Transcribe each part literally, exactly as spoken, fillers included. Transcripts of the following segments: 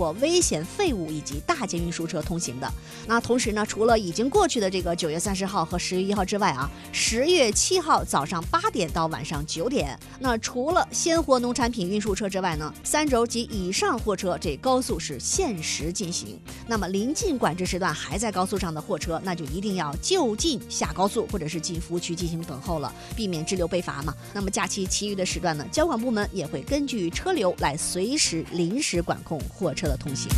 括危险废物以及大件运输车通行的。那同时呢，除了已经过去的这个九月三十号和十月一号之外啊，十月七号早上八点到晚上九点，那除了鲜活农产品运输车之外呢，三轴及以上货车这高速是限时进行。那么临近管制时段还在高速上的货车，那就一定要就近下高速或者是进服务区进行等候了，避免滞留被罚嘛。那么假期其余的时段呢，交管部门也会根据车流来随时临时管控货车的通行。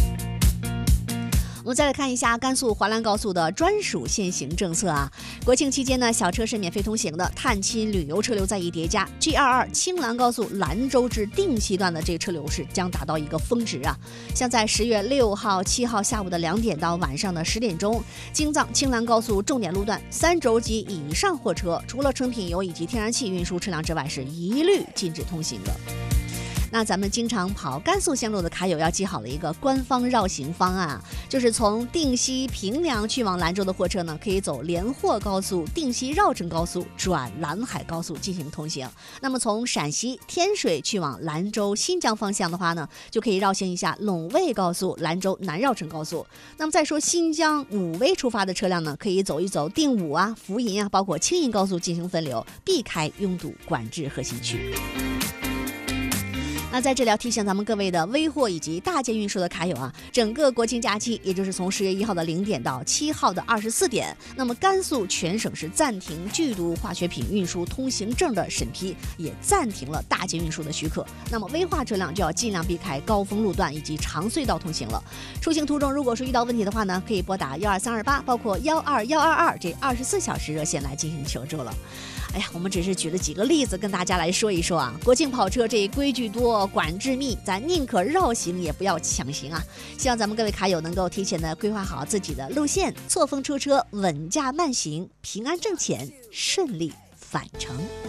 我们再来看一下甘肃华兰高速的专属限行政策啊。国庆期间呢，小车是免费通行的，探亲旅游车流在一叠加。G 二二青兰高速兰州至定西段的这个车流是将达到一个峰值啊。像在十月六号、七号下午的两点到晚上的十点钟，京藏青兰高速重点路段三轴及以上货车，除了成品油以及天然气运输车辆之外，是一律禁止通行的。那咱们经常跑甘肃线路的卡友要记好了一个官方绕行方案啊，就是从定西平凉去往兰州的货车呢，可以走连霍高速、定西绕城高速转兰海高速进行通行。那么从陕西天水去往兰州新疆方向的话呢，就可以绕行一下陇卫高速、兰州南绕城高速。那么再说新疆武威出发的车辆呢，可以走一走定武啊、扶银啊，包括青银高速进行分流，避开拥堵管制核心区。那在这里要提醒咱们各位的微货以及大件运输的卡友啊，整个国庆假期，也就是从十月一号的零点到七号的二十四点，那么甘肃全省是暂停剧毒化学品运输通行证的审批，也暂停了大件运输的许可。那么危化车辆就要尽量避开高峰路段以及长隧道通行了。出行途中如果是遇到问题的话呢，可以拨打幺二三二八，包括幺二幺二二这二十四小时热线来进行求助了。哎呀，我们只是举了几个例子跟大家来说一说啊。国庆跑车这规矩多，管制密，咱宁可绕行也不要强行啊。希望咱们各位卡友能够提前的规划好自己的路线，错峰出车，稳驾慢行，平安挣钱，顺利返程。